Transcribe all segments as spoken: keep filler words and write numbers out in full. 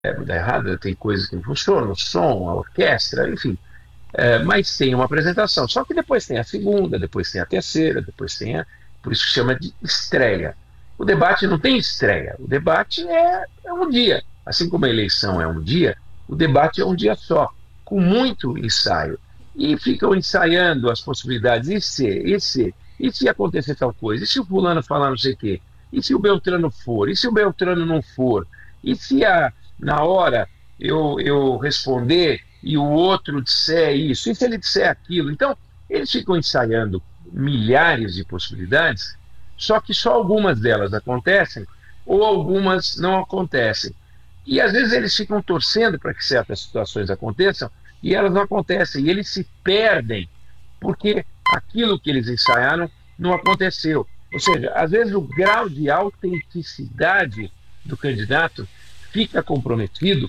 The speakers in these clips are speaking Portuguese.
é, dá errado, tem coisas que não funcionam, o som, a orquestra, enfim. É, mas tem uma apresentação. Só que depois tem a segunda, depois tem a terceira, depois tem a. Por isso que chama de estreia. O debate não tem estreia. O debate é, é um dia. Assim como a eleição é um dia, o debate é um dia só, com muito ensaio. E ficam ensaiando as possibilidades. E se, e se, e se acontecer tal coisa? E se o fulano falar não sei o quê? E se o Beltrano for? E se o Beltrano não for? E se a, na hora eu, eu responder e o outro disser isso, e se ele disser aquilo? Então, eles ficam ensaiando milhares de possibilidades, só que só algumas delas acontecem, ou algumas não acontecem. E às vezes eles ficam torcendo para que certas situações aconteçam, e elas não acontecem, e eles se perdem, porque aquilo que eles ensaiaram não aconteceu. Ou seja, às vezes o grau de autenticidade do candidato fica comprometido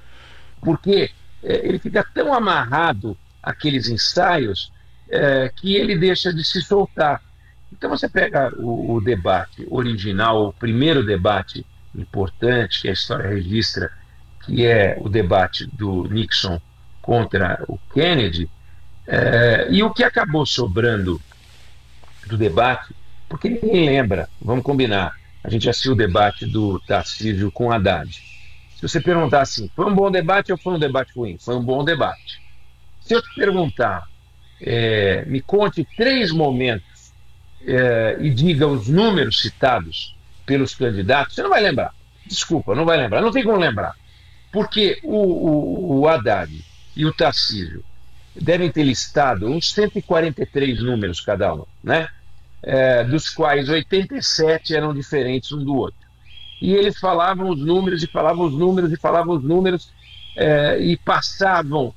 porque é, ele fica tão amarrado àqueles ensaios é, que ele deixa de se soltar. Então você pega o, o debate original, o primeiro debate importante que a história registra, que é o debate do Nixon contra o Kennedy, é, e o que acabou sobrando do debate, porque ninguém lembra, vamos combinar, a gente assistiu o debate do Tarcísio com Haddad. Se você perguntar assim, foi um bom debate ou foi um debate ruim? Foi um bom debate. Se eu te perguntar, é, me conte três momentos é, e diga os números citados pelos candidatos, você não vai lembrar. Desculpa, não vai lembrar. Não tem como lembrar. Porque o, o, o Haddad e o Tarcísio devem ter listado uns cento e quarenta e três números cada um, né? É, dos quais oitenta e sete eram diferentes um do outro. E eles falavam os números, e falavam os números, e falavam os números, é, e passavam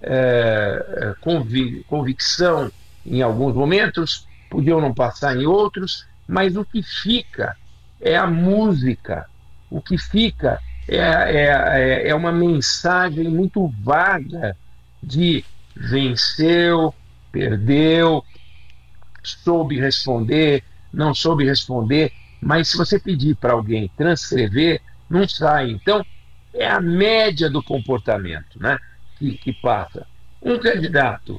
é, convic convicção em alguns momentos, podiam não passar em outros, mas o que fica é a música, o que fica é, é, é uma mensagem muito vaga de venceu, perdeu, soube responder, não soube responder, mas se você pedir para alguém transcrever, não sai. Então, é a média do comportamento, né, que, que passa. Um candidato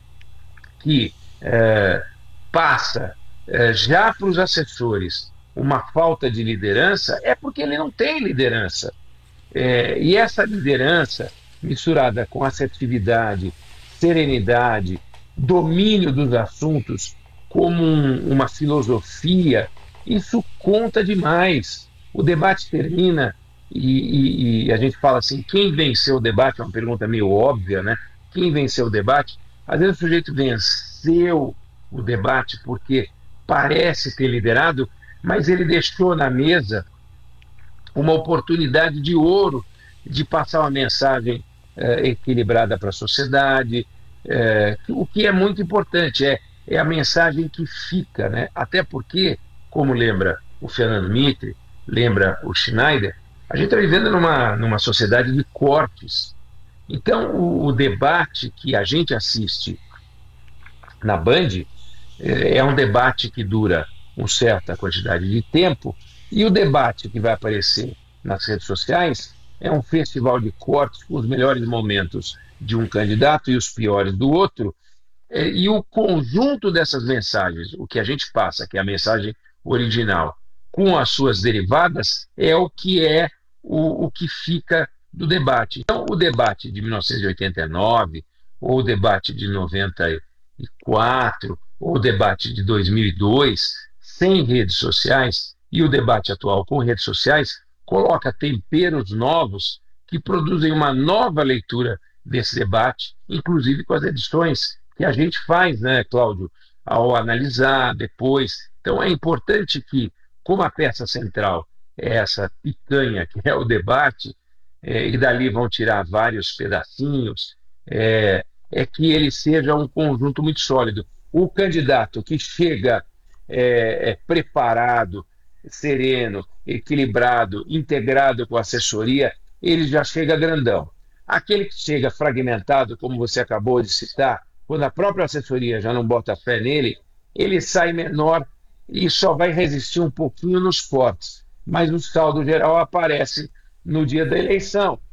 que é, passa é, já para os assessores uma falta de liderança, é porque ele não tem liderança. É, e essa liderança, misturada com assertividade, serenidade, domínio dos assuntos como um, uma filosofia, isso conta demais. O debate termina e, e, e a gente fala assim: quem venceu o debate? É uma pergunta meio óbvia, né? Quem venceu o debate? Às vezes o sujeito venceu o debate porque parece ter liderado, mas ele deixou na mesa uma oportunidade de ouro de passar uma mensagem é, equilibrada para a sociedade, é, o que é muito importante, é, é a mensagem que fica, né? Até porque, como lembra o Fernando Mitre, lembra o Schneider, a gente está vivendo numa, numa sociedade de cortes. Então, o, o debate que a gente assiste na Band é, é um debate que dura uma certa quantidade de tempo, e o debate que vai aparecer nas redes sociais é um festival de cortes com os melhores momentos de um candidato e os piores do outro, é, e o conjunto dessas mensagens, o que a gente passa, que é a mensagem original, com as suas derivadas, é o que é o, o que fica do debate. Então, o debate de mil novecentos e oitenta e nove, ou o debate de noventa e quatro, ou o debate de dois mil e dois, sem redes sociais, e o debate atual com redes sociais, coloca temperos novos que produzem uma nova leitura desse debate, inclusive com as edições que a gente faz, né, Cláudio, ao analisar depois. Então é importante que, como a peça central é essa picanha que é o debate, é, e dali vão tirar vários pedacinhos, é, é que ele seja um conjunto muito sólido. O candidato que chega é, é, preparado, sereno, equilibrado, integrado com a assessoria, ele já chega grandão. Aquele que chega fragmentado, como você acabou de citar, quando a própria assessoria já não bota fé nele, ele sai menor e só vai resistir um pouquinho nos cortes. Mas no saldo geral aparece no dia da eleição.